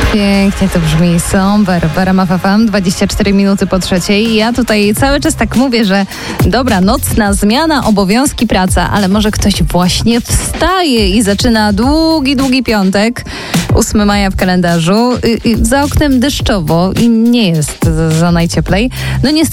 Pięknie to brzmi, super. RMF FM, 24 minuty po 3:00. Ja tutaj cały czas tak mówię, że dobra, nocna zmiana, obowiązki, praca, ale może ktoś właśnie wstaje i zaczyna długi piątek, 8 maja w kalendarzu. Za oknem deszczowo i nie jest za najcieplej. No niestety